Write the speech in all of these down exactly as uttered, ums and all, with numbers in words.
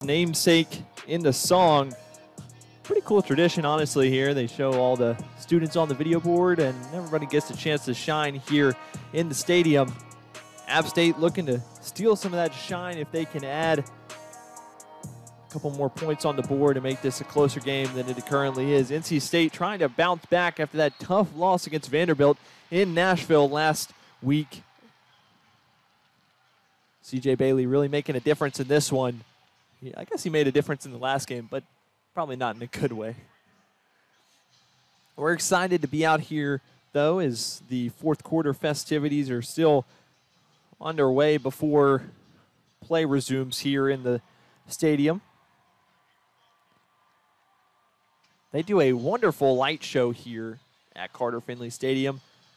namesake in the song. Pretty cool tradition, honestly, here. They show all the students on the video board, and everybody gets a chance to shine here in the stadium. App State looking to steal some of that shine if they can add a couple more points on the board to make this a closer game than it currently is. N C State trying to bounce back after that tough loss against Vanderbilt in Nashville last week. C J Bailey really making a difference in this one. I guess he made a difference in the last game, but probably not in a good way. We're excited to be out here, though, as the fourth quarter festivities are still underway before play resumes here in the stadium. They do a wonderful light show here at Carter Finley Stadium.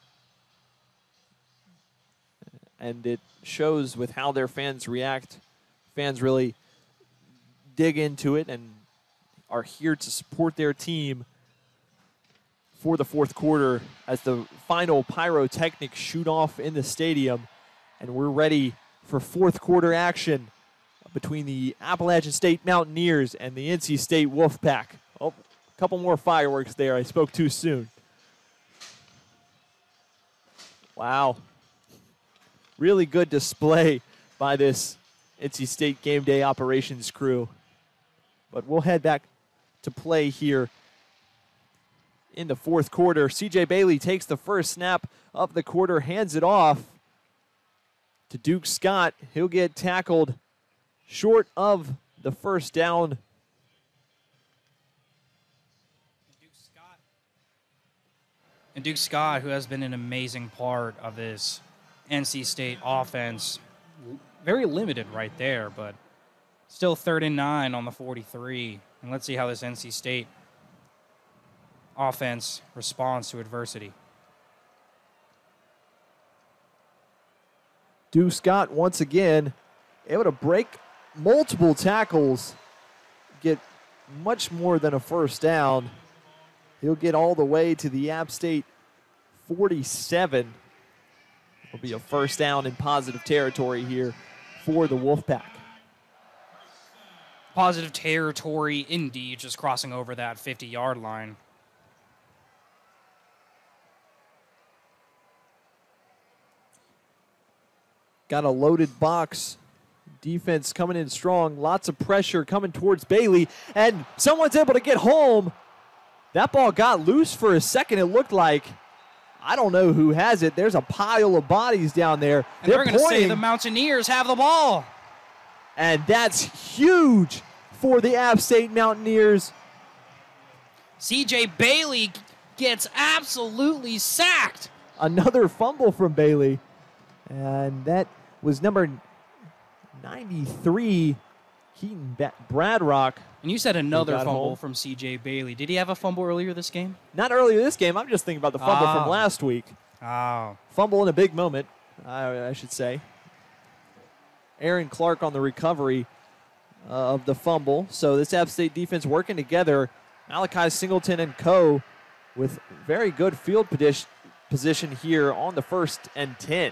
And it shows with how their fans react. Fans really dig into it and are here to support their team for the fourth quarter as the final pyrotechnics shoot off in the stadium. And we're ready for fourth quarter action between the Appalachian State Mountaineers and the N C State Wolfpack. Oh, a couple more fireworks there. I spoke too soon. Wow. Really good display by this N C State game day operations crew. But we'll head back to play here in the fourth quarter. C J Bailey takes the first snap of the quarter, hands it off to Duke Scott. He'll get tackled short of the first down. Duke Scott. And Duke Scott, who has been an amazing part of this N C State offense, very limited right there, but still third and nine on the forty-three. And let's see how this N C State offense responds to adversity. Duke Scott once again able to break multiple tackles, get much more than a first down. He'll get all the way to the App State forty-seven. It'll be a first down in positive territory here for the Wolfpack. Positive territory indeed, just crossing over that fifty-yard line. Got a loaded box. Defense coming in strong. Lots of pressure coming towards Bailey. And someone's able to get home. That ball got loose for a second, it looked like. I don't know who has it. There's a pile of bodies down there. And they're, they're going to say the Mountaineers have the ball. And that's huge for the App State Mountaineers. C J Bailey gets absolutely sacked. Another fumble from Bailey. And that was number ninety-three, Keaton Bradrock. And you said another fumble home. from C J Bailey. Did he have a fumble earlier this game? Not earlier this game. I'm just thinking about the fumble oh. from last week. Oh. Fumble in a big moment, I, I should say. Aaron Clark on the recovery uh, of the fumble. So this App State defense working together. Malachi Singleton and co. with very good field position here on the first and ten.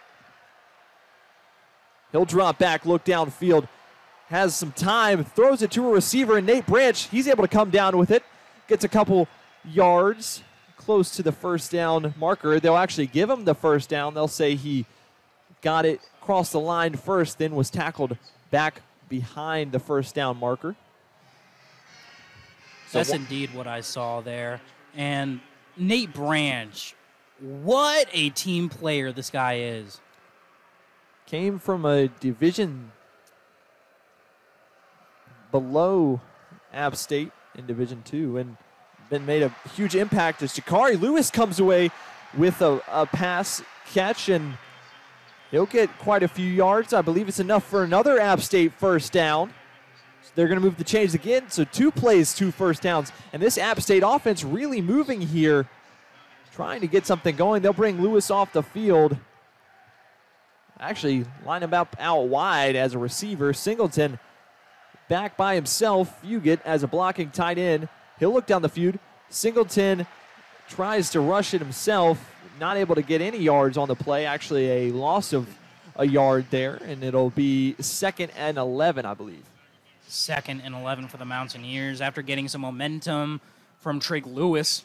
He'll drop back, look downfield, has some time, throws it to a receiver, and Nate Branch, he's able to come down with it, gets a couple yards close to the first down marker. They'll actually give him the first down. They'll say he got it, crossed the line first, then was tackled back behind the first down marker. So That's indeed what I saw there. And Nate Branch, what a team player this guy is. Came from a division below App State in Division two and been made a huge impact as Jakari Lewis comes away with a, a pass catch, and he'll get quite a few yards. I believe it's enough for another App State first down. So they're going to move the chains again. So two plays, two first downs. And this App State offense really moving here, trying to get something going. They'll bring Lewis off the field. Actually, line him up out wide as a receiver. Singleton back by himself. Fugit as a blocking tight end. He'll look down the field. Singleton tries to rush it himself. Not able to get any yards on the play. Actually, a loss of a yard there, and it'll be second and eleven, I believe. Second and eleven for the Mountaineers after getting some momentum from Trig Lewis